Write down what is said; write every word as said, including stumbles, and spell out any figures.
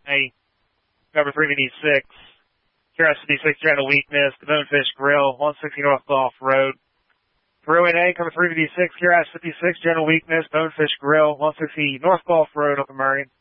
A, cover three fifty-six, Q R S fifty-six, general weakness, the Bonefish Grill, one sixty North Gulf Road. Throw-in A, cover three fifty-six, Q R S fifty-six, general weakness, Bonefish Grill, one sixty North Gulf Road, Open Murray.